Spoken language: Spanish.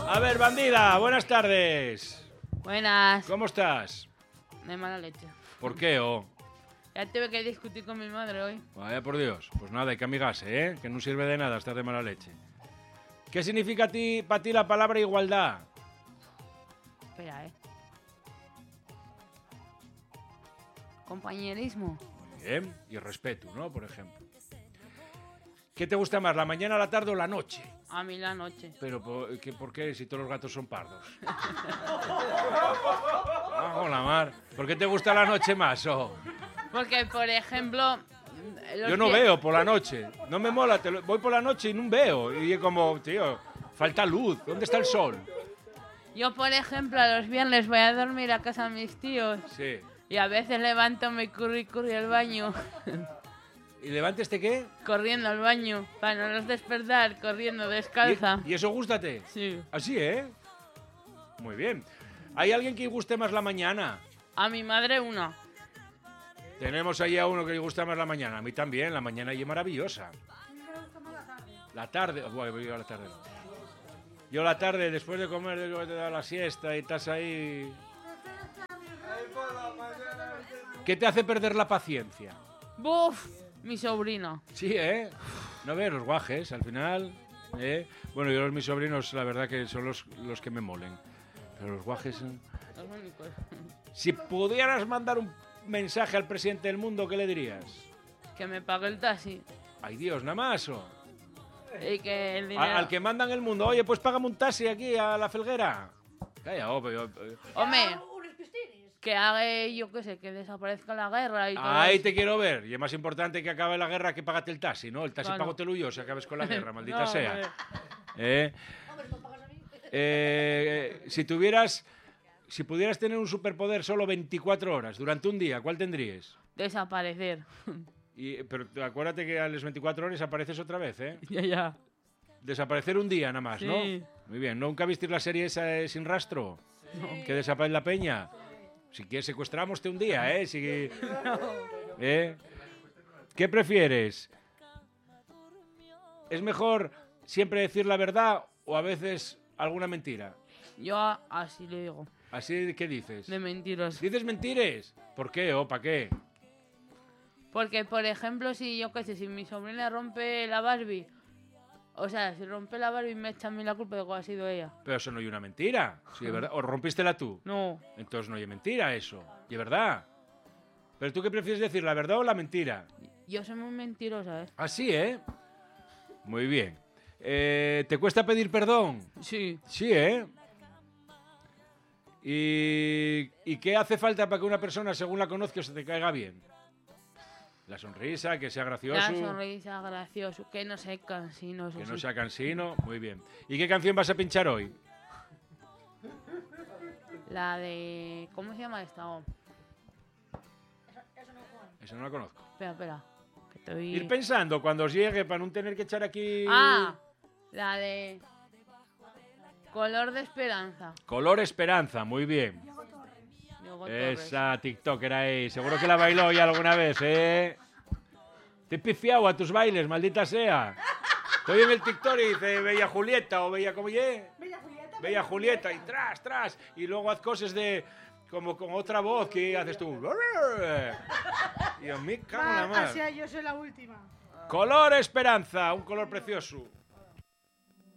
A ver, bandida, buenas tardes. Buenas. ¿Cómo estás? De mala leche. ¿Por qué, Ya tuve que discutir con mi madre hoy. Vaya por Dios. Pues nada, hay que amigarse, ¿eh? Que no sirve de nada estar de mala leche. ¿Qué significa para ti la palabra igualdad? Espera, Compañerismo. Muy bien. Y respeto, ¿no? Por ejemplo. ¿Qué te gusta más, la mañana, la tarde o la noche? A mí la noche. Pero, ¿por qué? Si todos los gatos son pardos. La mar. ¿Por qué te gusta la noche más, Porque, por ejemplo... Yo no veo por la noche. No me mola. Voy por la noche y no veo. Y es como, tío, falta luz. ¿Dónde está el sol? Yo, por ejemplo, a los viernes voy a dormir a casa de mis tíos. Sí. Y a veces levanto, me curry al baño. ¿Y levantes qué? Corriendo al baño. Para no los despertar, corriendo descalza. ¿Y eso gústate? Sí. Así, ¿eh? Muy bien. ¿Hay alguien que le guste más la mañana? A mi madre una. Tenemos ahí a uno que le gusta más la mañana. A mí también. La mañana ahí es maravillosa. La tarde. Bueno, yo la tarde no. Yo la tarde, después de comer, después de dar la siesta y estás ahí... ¿Qué te hace perder la paciencia? ¡Buf! Mi sobrino. Sí, ¿eh? No ves, los guajes, al final... Bueno, yo mis sobrinos, la verdad que son los que me molen. Pero los guajes... Los únicos. Si pudieras mandar un mensaje al presidente del mundo, ¿qué le dirías? Que me pague el taxi. Ay, Dios, nada más, Y que el dinero... Al que mandan el mundo, oye, pues págame un taxi aquí a la Felguera. Calla, Hombre, que haga, yo qué sé, que desaparezca la guerra y todo ahí eso. te quiero ver. Y es más importante que acabe la guerra que págate el taxi, ¿no? El taxi Claro. págatelo yo si acabes con la guerra, maldita No, sea. hombre. Si pudieras tener un superpoder solo 24 horas durante un día, ¿cuál tendrías? Desaparecer. Pero acuérdate que a las 24 horas apareces otra vez, ¿eh? Ya. Desaparecer un día nada más, ¿no? Sí. Muy bien. ¿Nunca visteis la serie esa Sin Rastro? No. Que desaparece la peña. Si quieres secuestramos-te un día, ¿eh? ¿Qué prefieres? ¿Es mejor siempre decir la verdad o a veces alguna mentira? Yo así le digo. ¿Así qué dices? De mentiros. ¿Dices mentiras? ¿Por qué o para qué? Porque, por ejemplo, si yo qué sé, si mi sobrina rompe la Barbie, o sea, si rompe la Barbie me echa a mí la culpa de que ha sido ella. Pero eso no hay una mentira. Sí, es verdad. ¿O rompístela tú? No. Entonces no hay mentira eso. Y es verdad. ¿Pero tú qué prefieres decir, la verdad o la mentira? Yo soy muy mentirosa, ¿eh? Así, ¿eh? Muy bien. ¿Te cuesta pedir perdón? Sí. Sí, ¿eh? ¿Y qué hace falta para que una persona, según la conozcas, se te caiga bien? La sonrisa, que sea gracioso. La sonrisa, gracioso, que no sea cansino. Que no sea cansino. Muy bien. ¿Y qué canción vas a pinchar hoy? La de... ¿Cómo se llama esta? Oh. Esa no la conozco. Espera. Que estoy... Ir pensando cuando os llegue para no tener que echar aquí... Ah, la de... Color de esperanza. Color Esperanza, muy bien. Diego Torres. Esa TikToker ahí, seguro que la bailó ya alguna vez, ¿eh? Te he pifiado a tus bailes, maldita sea. Estoy en el TikTok y dice Bella Julieta o Bella, ¿cómo ye? Bella Julieta y tras, y luego haz cosas de, como con otra voz que haces tú. Y a mí, cago en la mar. O sea, yo soy la última. Color Esperanza, un color precioso.